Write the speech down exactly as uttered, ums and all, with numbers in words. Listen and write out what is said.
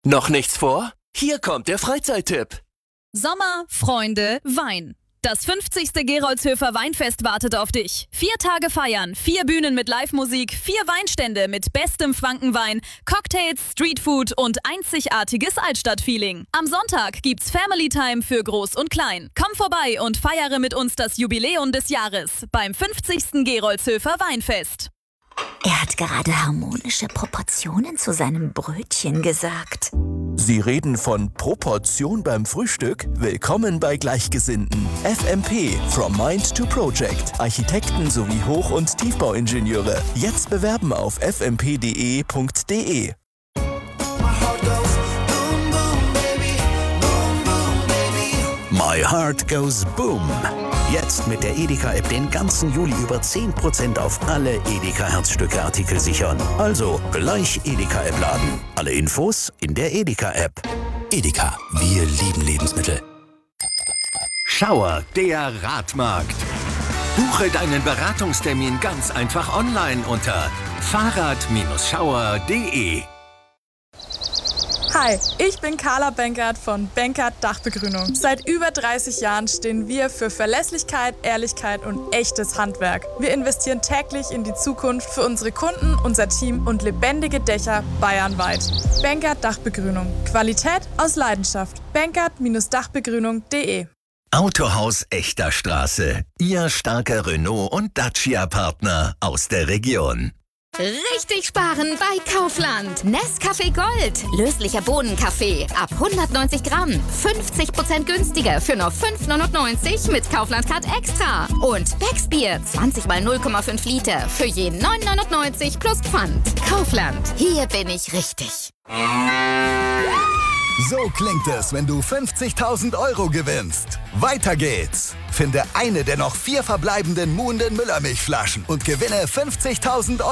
Noch nichts vor? Hier kommt der Freizeittipp. Sommer, Freunde, Wein. Das fünfzigste Gerolzhöfer Weinfest wartet auf dich. Vier Tage feiern, vier Bühnen mit Live-Musik, vier Weinstände mit bestem Frankenwein, Cocktails, Streetfood und einzigartiges Altstadt-Feeling. Am Sonntag gibt's Family Time für Groß und Klein. Komm vorbei und feiere mit uns das Jubiläum des Jahres beim fünfzigsten Gerolzhöfer Weinfest. Er hat gerade harmonische Proportionen zu seinem Brötchen gesagt. Sie reden von Proportion beim Frühstück? Willkommen bei Gleichgesinnten. F M P, From Mind to Project. Architekten sowie Hoch- und Tiefbauingenieure. Jetzt bewerben auf f m p punkt d e punkt d e. My Heart Goes Boom. Jetzt mit der Edeka-App den ganzen Juli über zehn Prozent auf alle Edeka-Herzstücke-Artikel sichern. Also gleich Edeka-App laden. Alle Infos in der Edeka-App. Edeka, wir lieben Lebensmittel. Schauer, der Radmarkt. Buche deinen Beratungstermin ganz einfach online unter fahrrad Schauer punkt de. Hi, ich bin Carla Benkert von Benkert Dachbegrünung. Seit über dreißig Jahren stehen wir für Verlässlichkeit, Ehrlichkeit und echtes Handwerk. Wir investieren täglich in die Zukunft für unsere Kunden, unser Team und lebendige Dächer bayernweit. Benkert Dachbegrünung. Qualität aus Leidenschaft. benkert Dachbegrünung punkt de. Autohaus Echter Straße. Ihr starker Renault- und Dacia-Partner aus der Region. Richtig sparen bei Kaufland. Nescafé Gold. Löslicher Bohnenkaffee. Ab hundertneunzig Gramm. fünfzig Prozent günstiger für nur fünf neunundneunzig mit Kaufland-Card Extra. Und Becksbier. zwanzig mal null Komma fünf Liter. Für je neun neunundneunzig plus Pfand. Kaufland. Hier bin ich richtig. So klingt es, wenn du fünfzigtausend Euro gewinnst. Weiter geht's. Finde eine der noch vier verbleibenden Muhnden Müllermilchflaschen und gewinne fünfzigtausend Euro.